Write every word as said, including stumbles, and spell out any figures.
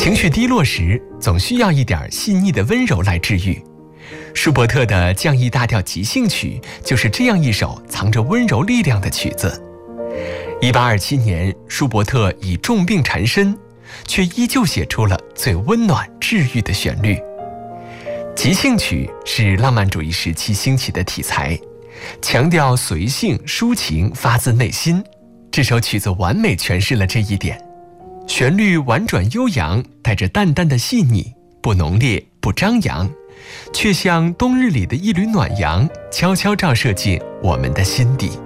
情绪低落时，总需要一点细腻的温柔来治愈。舒伯特的降 E 大调即兴曲就是这样一首藏着温柔力量的曲子。一八二七年，舒伯特以重病缠身，却依旧写出了最温暖治愈的旋律。即兴曲是浪漫主义时期兴起的题材，强调随性抒情，发自内心。这首曲子完美诠释了这一点。旋律婉转悠扬，带着淡淡的细腻，不浓烈不张扬，却像冬日里的一缕暖阳，悄悄照射进我们的心底。